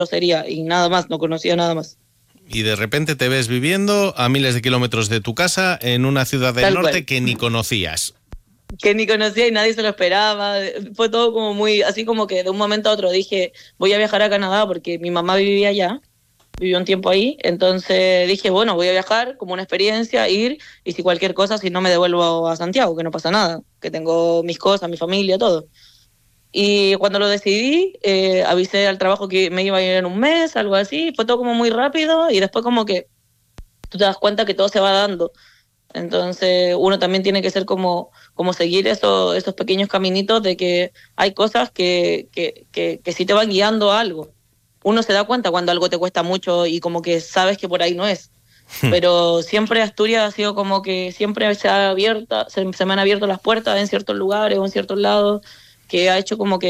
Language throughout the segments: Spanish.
sería, y nada más, no conocía nada más. Y de repente te ves viviendo a miles de kilómetros de tu casa en una ciudad del Tal norte cual. que ni conocías. Que ni conocía y nadie se lo esperaba. Fue todo como muy, así como que de un momento a otro dije, voy a viajar a Canadá porque mi mamá vivía allá, vivió un tiempo ahí, entonces dije, bueno, voy a viajar como una experiencia, ir, y si cualquier cosa, si no me devuelvo a Santiago, que no pasa nada, que tengo mis cosas, mi familia, todo. Y cuando lo decidí, avisé al trabajo que me iba a ir en un mes, algo así, fue todo como muy rápido y después como que tú te das cuenta que todo se va dando. Entonces uno también tiene que ser como seguir esos pequeños caminitos de que hay cosas que sí te van guiando a algo. Uno se da cuenta cuando algo te cuesta mucho y como que sabes que por ahí no es. Pero siempre Asturias ha sido como que siempre se me han abierto las puertas en ciertos lugares o en ciertos lados, que ha hecho como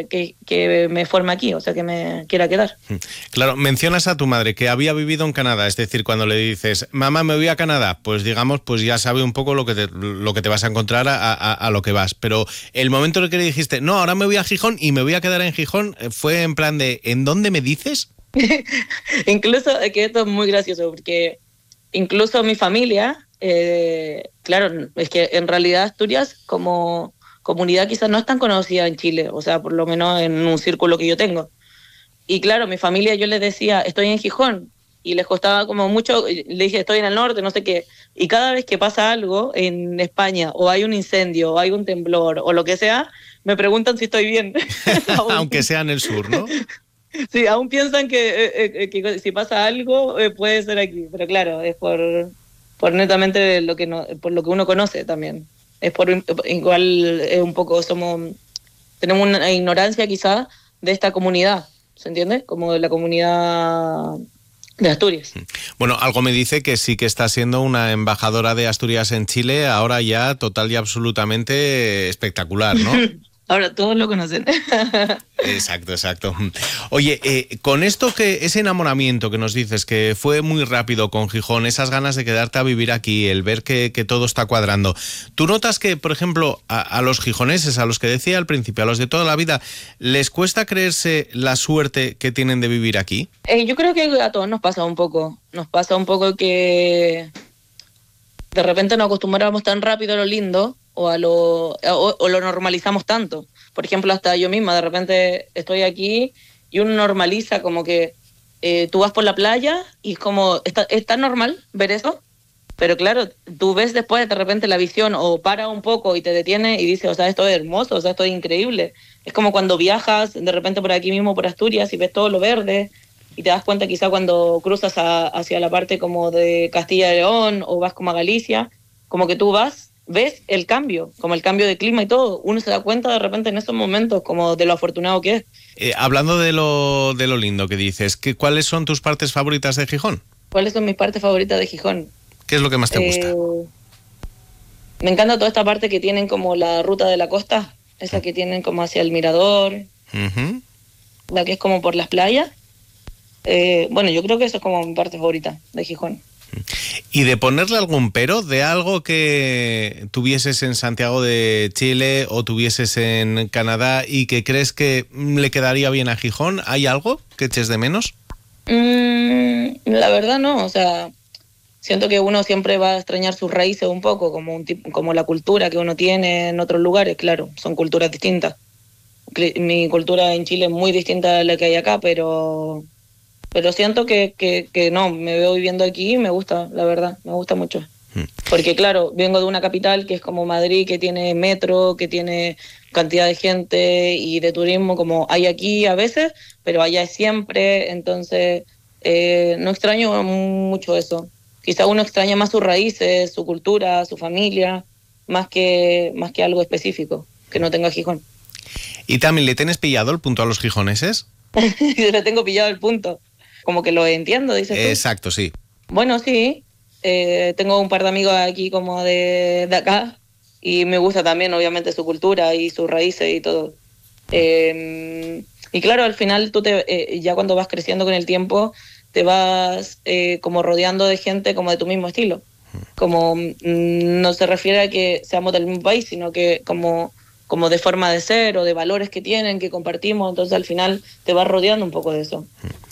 que me forme aquí, o sea, que me quiera quedar. Claro, mencionas a tu madre que había vivido en Canadá, es decir, cuando le dices, mamá, me voy a Canadá, pues digamos, pues ya sabe un poco lo que te vas a encontrar a lo que vas. Pero el momento en el que le dijiste, no, ahora me voy a Gijón y me voy a quedar en Gijón, fue en plan de, ¿en dónde me dices? Incluso, que esto es muy gracioso, porque incluso mi familia, claro, es que en realidad Asturias como comunidad quizás no es tan conocida en Chile, o sea, por lo menos en un círculo que yo tengo. Y claro, mi familia yo les decía, estoy en Gijón, y les costaba como mucho, le dije, estoy en el norte, no sé qué. Y cada vez que pasa algo en España, o hay un incendio, o hay un temblor, o lo que sea, me preguntan si estoy bien. Aunque sea en el sur, ¿no? Sí, aún piensan que si pasa algo puede ser aquí, pero claro, es por netamente lo que no, por lo que uno conoce también. Es por igual es un poco tenemos una ignorancia quizá de esta comunidad, ¿se entiende? Como de la comunidad de Asturias. Bueno, algo me dice que sí que está siendo una embajadora de Asturias en Chile, ahora ya total y absolutamente espectacular, ¿no? Ahora todos lo conocen. Exacto, exacto. Oye, con esto ese enamoramiento que nos dices que fue muy rápido con Gijón, esas ganas de quedarte a vivir aquí, el ver que todo está cuadrando, ¿tú notas que, por ejemplo, a los gijoneses, a los que decía al principio, a los de toda la vida, les cuesta creerse la suerte que tienen de vivir aquí? Yo creo que a todos nos pasa un poco que de repente nos acostumbramos tan rápido a lo lindo o lo normalizamos tanto. Por ejemplo, hasta yo misma, de repente estoy aquí y uno normaliza como que tú vas por la playa y es como, es tan normal ver eso, pero claro, tú ves después de repente la visión o para un poco y te detiene y dices, o sea, esto es hermoso, o sea, esto es increíble. Es como cuando viajas de repente por aquí mismo, por Asturias, y ves todo lo verde y te das cuenta quizá cuando cruzas hacia la parte como de Castilla y León o vas como a Galicia, como que tú ves el cambio, como el cambio de clima y todo. Uno se da cuenta de repente en esos momentos como de lo afortunado que es. Hablando de lo lindo que dices, ¿cuáles son tus partes favoritas de Gijón? ¿Cuáles son mis partes favoritas de Gijón? ¿Qué es lo que más te gusta? Me encanta toda esta parte que tienen como la ruta de la costa, esa que tienen como hacia el mirador, la que es como por las playas. Bueno, yo creo que eso es como mi parte favorita de Gijón. ¿Y de ponerle algún pero de algo que tuvieses en Santiago de Chile o tuvieses en Canadá y que crees que le quedaría bien a Gijón? ¿Hay algo que eches de menos? La verdad no, o sea, siento que uno siempre va a extrañar sus raíces un poco, como la cultura que uno tiene en otros lugares, claro, son culturas distintas. Mi cultura en Chile es muy distinta a la que hay acá, pero siento que no, me veo viviendo aquí y me gusta, la verdad, me gusta mucho. Porque claro, vengo de una capital que es como Madrid, que tiene metro, que tiene cantidad de gente y de turismo como hay aquí a veces, pero allá es siempre, entonces no extraño mucho eso. Quizá uno extraña más sus raíces, su cultura, su familia, más que algo específico que no tenga Gijón. ¿Y también le tienes pillado el punto a los gijoneses? Le tengo pillado el punto. Como que lo entiendo, dices tú. Exacto, sí. Bueno, sí. Tengo un par de amigos aquí como de acá y me gusta también, obviamente, su cultura y sus raíces y todo. Y claro, al final ya cuando vas creciendo con el tiempo, te vas como rodeando de gente como de tu mismo estilo. Como no se refiere a que seamos del mismo país, sino que como como de forma de ser o de valores que tienen, que compartimos, entonces al final te vas rodeando un poco de eso.